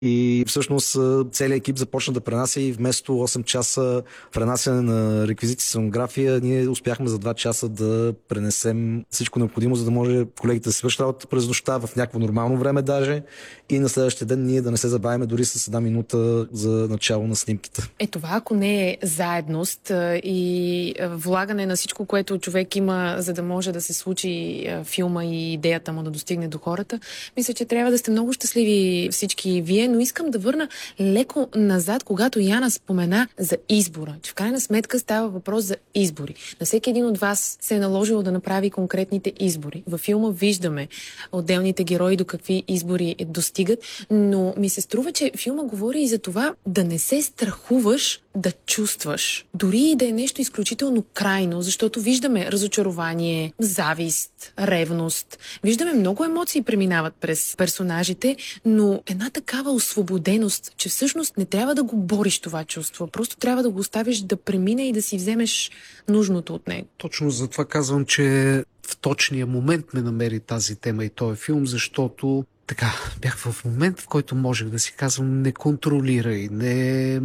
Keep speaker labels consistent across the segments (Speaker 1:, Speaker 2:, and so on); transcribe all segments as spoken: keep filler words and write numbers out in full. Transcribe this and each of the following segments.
Speaker 1: И всъщност целият екип започна да пренася и вместо осем часа пренасяне на реквизити сценография, ние успяхме за два часа да пренесем всичко необходимо, за да може колегите да свършат работа през нощта в някакво нормално време даже и на следващия ден ние да не се забавяме дори с една минута за начало на снимките.
Speaker 2: Е, това ако не е заедност и влагане на всичко, което човек има, за да може да се случи филма и идеята му да достигне до хората, мисля, че трябва да сте много щастливи всички вие, но искам да върна леко назад, когато Яна спомена за избора. Че в крайна сметка става въпрос за избори. На всеки един от вас се е наложило да направи конкретните избори. Във филма виждаме отделните герои до какви избори достигат, но ми се струва, че филма говори и за това да не се страхуваш да чувстваш. Дори и да е нещо изключително крайно, защото виждаме разочарование, завист, ревност. Виждаме много емоции преминават през персонажите, но една такава освободеност, че всъщност не трябва да го бориш това чувство, просто трябва да го оставиш да премине и да си вземеш нужното от него.
Speaker 3: Точно затова казвам, че в точния момент ме намери тази тема и този филм, защото така, бях в момент, в който можех да си казвам: не контролирай, не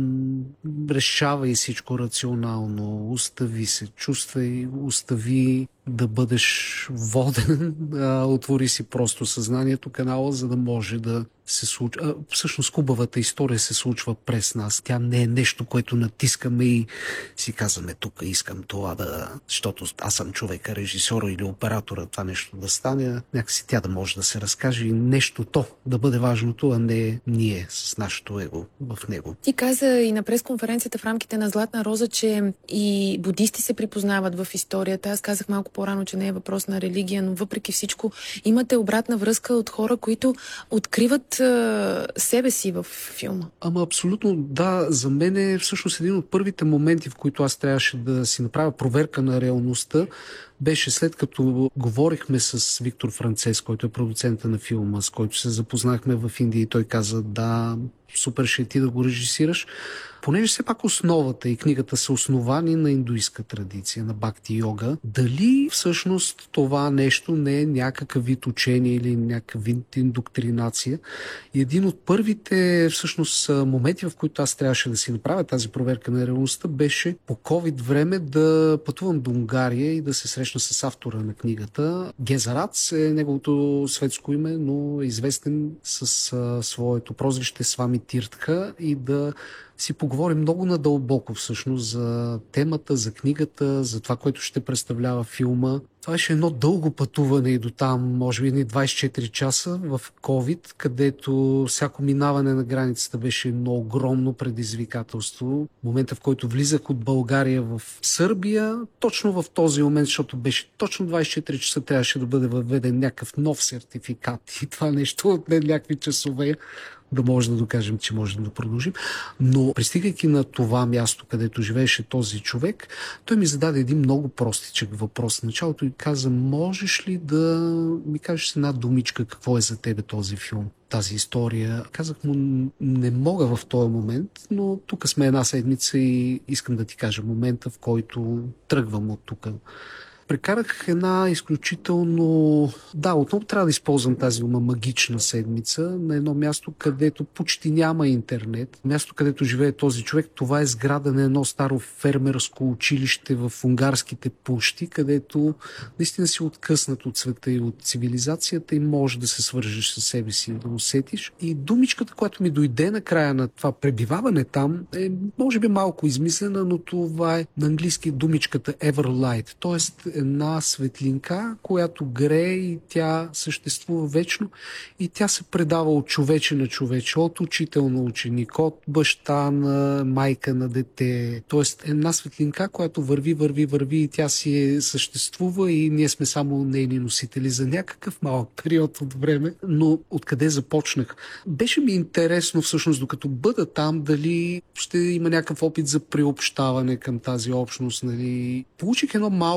Speaker 3: решавай всичко рационално, остави се, чувствай, остави да бъдеш воден, отвори си просто съзнанието, канала, за да може да се случва. Всъщност хубавата история се случва през нас. Тя не е нещо, което натискаме и си казваме: тук искам това да... Защото аз съм човека, режисьора или оператора, това нещо да стане. Някакси тя да може да се разкаже и нещото да бъде важното, а не ние с нашето его в него.
Speaker 2: Ти каза и на пресконференцията в рамките на Златна роза, че и будисти се припознават в историята. Аз казах малко по-рано, че не е въпрос на религия, но въпреки всичко имате обратна връзка от хора, които откриват а, себе си в филма.
Speaker 3: Ама абсолютно да, за мен е всъщност един от първите моменти, в които аз трябваше да си направя проверка на реалността, беше след като говорихме с Виктор Францез, който е продуцента на филма, с който се запознахме в Индия и той каза: да, супер, ще ти да го режисираш. Понеже все пак основата и книгата са основани на индуистка традиция, на бхакти йога, дали всъщност това нещо не е някакъв вид учение или някакъв вид индоктринация. И един от първите всъщност моменти, в които аз трябваше да си направя тази проверка на реалността, беше по ковид време да пътувам до Унгария и да се срещна с автора на книгата. Гезарац е неговото светско име, но е известен с а, своето прозвище Свами Тиртха, и да си поговорим много надълбоко всъщност за темата, за книгата, за това, което ще представлява филма. Това беше едно дълго пътуване и до там, може би двайсет и четири часа в ковид, където всяко минаване на границата беше едно огромно предизвикателство. Момента, в който влизах от България в Сърбия, точно в този момент, защото беше точно двайсет и четири часа, трябваше да бъде въведен някакъв нов сертификат и това нещо отне някакви часове, да може да докажем, че можем да продължим. Но пристигайки на това място, където живееше този човек, той ми зададе един много простичък въпрос. В началото и каза: можеш ли да ми кажеш с една думичка какво е за тебе този филм, тази история? Казах му: не мога в този момент, но тук сме една седмица и искам да ти кажа момента, в който тръгвам от тук. Прекарах една изключително... Да, отново трябва да използвам тази дума магична седмица на едно място, където почти няма интернет. Място, където живее този човек, това е сграда на едно старо фермерско училище в унгарските пущи, където наистина си откъснат от света и от цивилизацията и можеш да се свържеш със себе си и да усетиш. И думичката, която ми дойде на края на това пребиваване там, е може би малко измислена, но това е на английски думичката Everlight, т.е. една светлинка, която грее и тя съществува вечно и тя се предава от човече на човече, от учител на ученик, от баща на майка на дете. Тоест една светлинка, която върви, върви, върви и тя си е, съществува и ние сме само нейни носители за някакъв малък период от време. Но откъде започнах? Беше ми интересно всъщност, докато бъда там, дали ще има някакъв опит за приобщаване към тази общност. Нали? Получих едно малко пакет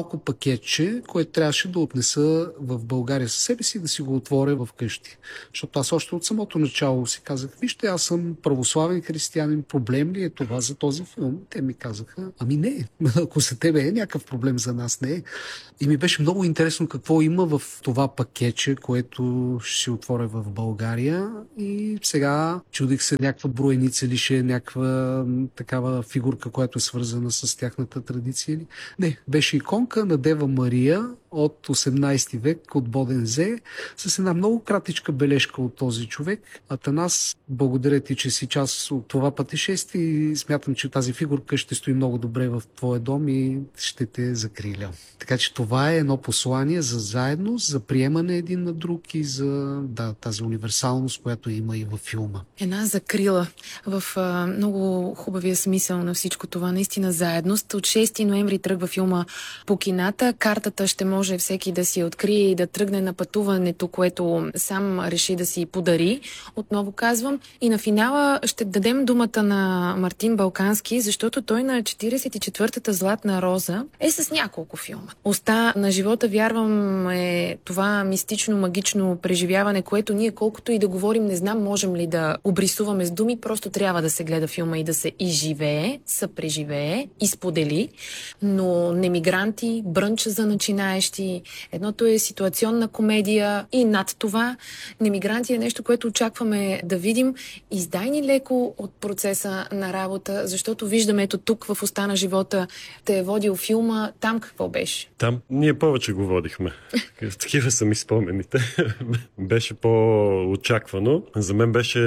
Speaker 3: пакетче, което трябваше да отнеса в България със себе си и да си го отворя в къщи. Защото аз още от самото начало си казах, вижте, аз съм православен християнин, проблем ли е това за този филм? Те ми казаха, ами не, ако за тебе е някакъв проблем, за нас не е. И ми беше много интересно какво има в това пакетче, което ще си отворя в България. И сега чудих се някаква броеница ли ще е, някаква такава фигурка, която е свързана с тяхната традиция. Не, беше иконка на Дева Мария от осемнайсети век, от Бодензе, с една много кратичка бележка от този човек. Атанас, благодаря ти, че си част от това пътешествие и смятам, че тази фигурка ще стои много добре в твоя дом и ще те закриля. Така че това е едно послание за заедност, за приемане един на друг и за да, тази универсалност, която има и във филма.
Speaker 2: Една закрила в а, много хубавия смисъл на всичко това. Наистина заедност. От шести ноември тръгва филма по кината. Картата ще може всеки да си открие и да тръгне на пътуването, което сам реши да си подари. Отново казвам. И на финала ще дадем думата на Мартин Балкански, защото той на четирийсет и четвъртата Златна роза е с няколко филма. Оста на живота, вярвам, е това мистично, магично преживяване, което ние колкото и да говорим, не знам можем ли да обрисуваме с думи, просто трябва да се гледа филма и да се изживее, съпреживее, изподели. Но немигранти, брънч за начинаещи, едното е ситуационна комедия и над това немигранти е нещо, което очакваме да видим. Издай ни леко от процеса на работа, защото виждаме ето тук в Оста на живота те е водил филма. Там какво беше?
Speaker 4: Там ние повече го водихме. Такива са ми спомените. Беше по-очаквано. За мен беше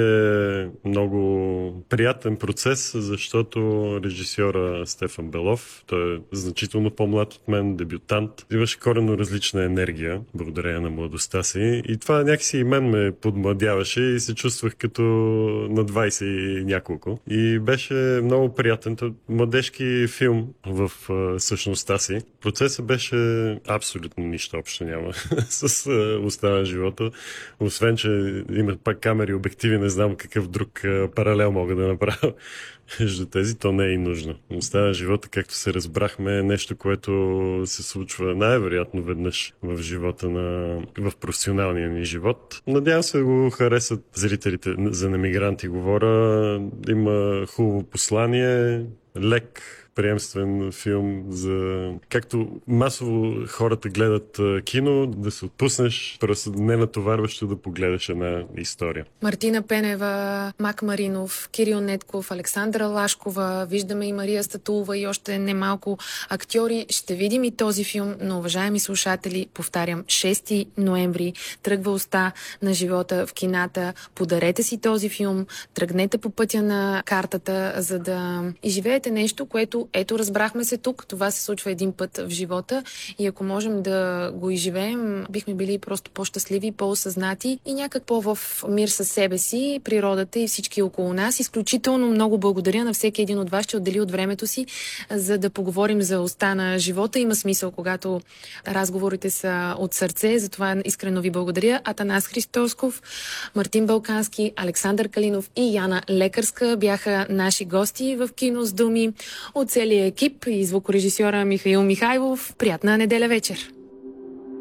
Speaker 4: много приятен процес, защото режисьора Стефан Белов, той е значително по-млад от мен, дебютант, имаше коренно различна енергия, благодарение на младостта си. И това някакси и мен ме подмладяваше и се чувствах като на двайсет и няколко. И беше много приятен. Младежки филм в същността си. Процесът беше абсолютно нищо общо няма с Оста на живота. Освен, че има пак камери и обективи, не знам какъв друг паралел мога да направя между тези, то не е и нужно. Оста на живота, както се разбрахме, е нещо, което се случва най-вероятно веднъж в живота на... в професионалния ни живот. Надявам се да го харесат зрителите. За немигранти говоря. Има хубаво послание, лек, приемствен филм за... Както масово хората гледат кино, да се отпуснеш, просто не натоварващо да погледаш една история.
Speaker 2: Мартина Пенева, Мак Маринов, Кирил Нетков, Александра Лашкова, виждаме и Мария Статулова и още немалко актьори. Ще видим и този филм, но, уважаеми слушатели, повтарям, шести ноември тръгва Оста на живота в кината. Подарете си този филм, тръгнете по пътя на картата, за да изживеете нещо, което ето, разбрахме се тук. Това се случва един път в живота и ако можем да го изживеем, бихме били просто по-щастливи, по-осъзнати и някак по-в мир със себе си, природата и всички около нас. Изключително много благодаря на всеки един от вас, че отдели от времето си, за да поговорим за Оста на живота. Има смисъл, когато разговорите са от сърце. Затова искрено ви благодаря. Атанас Христосков, Мартин Балкански, Александър Калинов и Яна Лекарска бяха наши гости в Кино с думи. От целия екип и звукорежисьора Михаил Михайлов. Приятна неделя вечер!